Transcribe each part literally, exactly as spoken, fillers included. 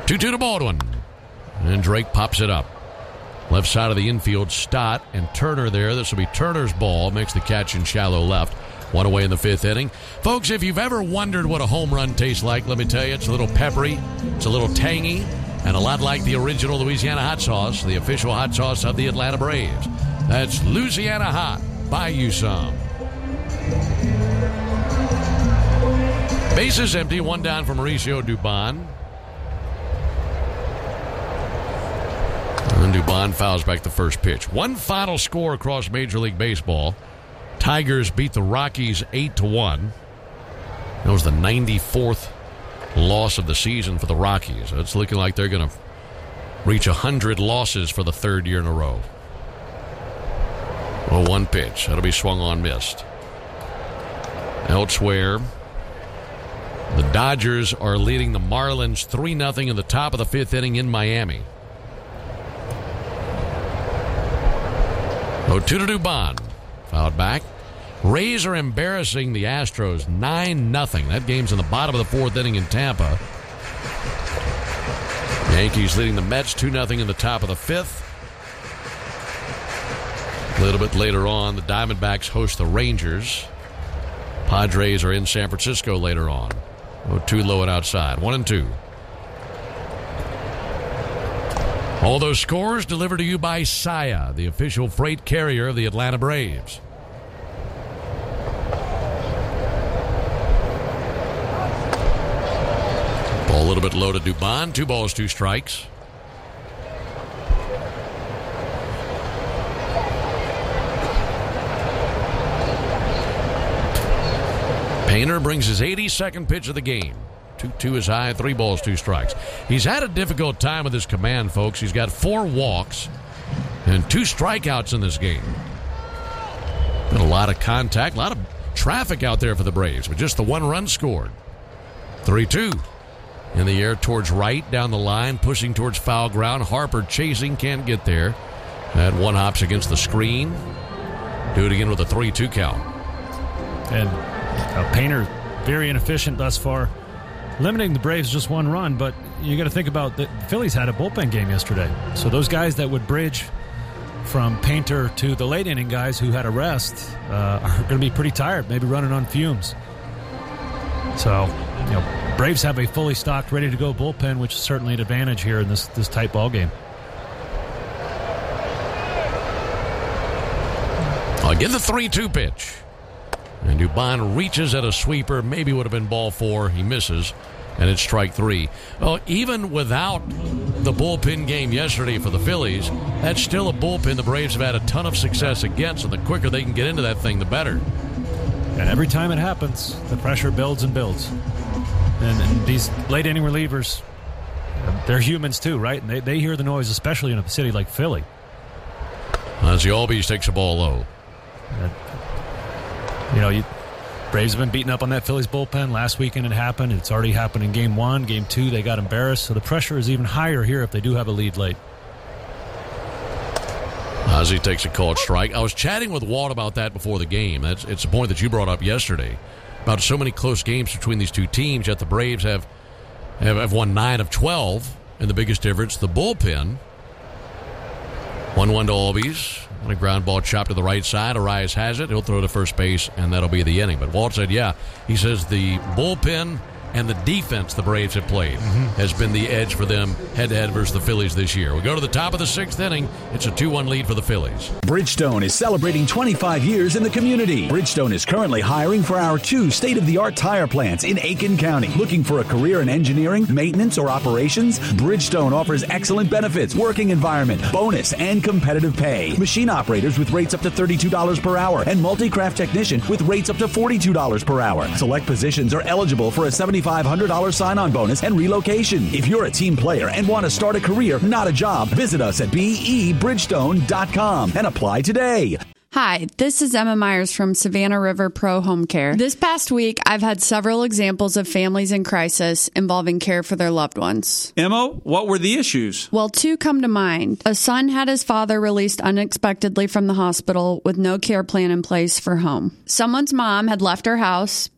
two two to Baldwin. And Drake pops it up. Left side of the infield, Stott and Turner there. This will be Turner's ball. Makes the catch in shallow left. One away in the fifth inning. Folks, if you've ever wondered what a home run tastes like, let me tell you, it's a little peppery, it's a little tangy, and a lot like the original Louisiana hot sauce, the official hot sauce of the Atlanta Braves. That's Louisiana Hot. Buy you some. Bases empty, one down for Mauricio Dubon. And Dubon fouls back the first pitch. One final score across Major League Baseball. Tigers beat the Rockies eight to one. That was the ninety-fourth loss of the season for the Rockies. It's looking like they're going to reach one hundred losses for the third year in a row. Well, one pitch. That'll be swung on, missed. Elsewhere, the Dodgers are leading the Marlins three nothing in the top of the fifth inning in Miami. oh two to Dubon. Fouled back. Rays are embarrassing the Astros nine nothing. That game's in the bottom of the fourth inning in Tampa. Yankees leading the Mets two nothing in the top of the fifth. A little bit later on, the Diamondbacks host the Rangers. Padres are in San Francisco later on. oh two low and outside. One and two. All those scores delivered to you by Saia, the official freight carrier of the Atlanta Braves. Ball a little bit low to Dubon. Two balls, two strikes. Painter brings his eighty-second pitch of the game. two two is high, three balls, two strikes. He's had a difficult time with his command, folks. He's got four walks and two strikeouts in this game. Been a lot of contact, a lot of traffic out there for the Braves, but just the one run scored. three two. In the air towards right, down the line, pushing towards foul ground. Harper chasing, can't get there. That one hops against the screen. Do it again with a three two count. And uh, Painter, very inefficient thus far. Limiting the Braves just one run, but you got to think about the Phillies had a bullpen game yesterday. So those guys that would bridge from Painter to the late inning guys who had a rest uh, are going to be pretty tired, maybe running on fumes. So, you know, Braves have a fully stocked, ready to go bullpen, which is certainly an advantage here in this this tight ball game. Again, the three two pitch. And Dubon reaches at a sweeper. Maybe would have been ball four. He misses. And it's strike three. Well, even without the bullpen game yesterday for the Phillies, that's still a bullpen the Braves have had a ton of success against. And the quicker they can get into that thing, the better. And every time it happens, the pressure builds and builds. And, and these late inning relievers, they're humans too, right? And they, they hear the noise, especially in a city like Philly. As the Albies takes a ball low. And, you know, you, Braves have been beaten up on that Phillies bullpen. Last weekend it happened. It's already happened in game one. Game two, they got embarrassed. So the pressure is even higher here if they do have a lead late. Ozzie takes a called strike. I was chatting with Walt about that before the game. That's It's a point that you brought up yesterday about so many close games between these two teams, yet the Braves have, have, have won nine of twelve, and the biggest difference, the bullpen. one one to Albies. And a ground ball chopped to the right side. Arias has it. He'll throw to first base, and that'll be the inning. But Walt said, yeah, he says the bullpen and the defense the Braves have played mm-hmm. has been the edge for them head-to-head versus the Phillies this year. We go to the top of the sixth inning. It's a two one lead for the Phillies. Bridgestone is celebrating twenty-five years in the community. Bridgestone is currently hiring for our two state-of-the-art tire plants in Aiken County. Looking for a career in engineering, maintenance, or operations? Bridgestone offers excellent benefits, working environment, bonus, and competitive pay. Machine operators with rates up to thirty-two dollars per hour and multi-craft technician with rates up to forty-two dollars per hour. Select positions are eligible for a seventy-five hundred dollars sign-on bonus and relocation. If you're a team player and want to start a career, not a job, visit us at B E Bridgestone dot com and apply today. Hi, this is Emma Myers from Savannah River Pro Home Care. This past week, I've had several examples of families in crisis involving care for their loved ones. Emma, what were the issues? Well, two come to mind. A son had his father released unexpectedly from the hospital with no care plan in place for home. Someone's mom had left her house,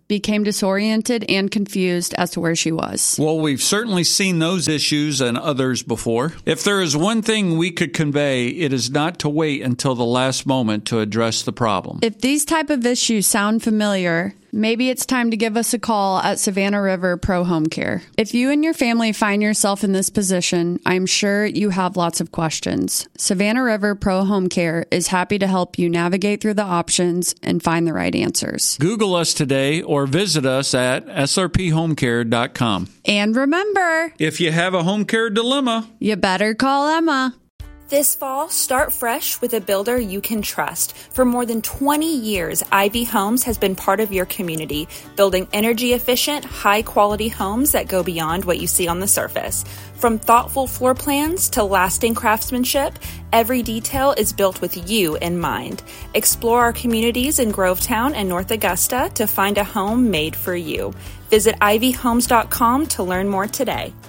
became disoriented and confused as to where she was. Well, we've certainly seen those issues and others before. If there is one thing we could convey, it is not to wait until the last moment to address the problem. If these type of issues sound familiar, maybe it's time to give us a call at Savannah River Pro Home Care. If you and your family find yourself in this position, I'm sure you have lots of questions. Savannah River Pro Home Care is happy to help you navigate through the options and find the right answers. Google us today or visit us at S R P home care dot com. And remember, if you have a home care dilemma, you better call Emma. This fall, start fresh with a builder you can trust. For more than twenty years, Ivy Homes has been part of your community, building energy-efficient, high-quality homes that go beyond what you see on the surface. From thoughtful floor plans to lasting craftsmanship, every detail is built with you in mind. Explore our communities in Grovetown and North Augusta to find a home made for you. Visit ivy homes dot com to learn more today.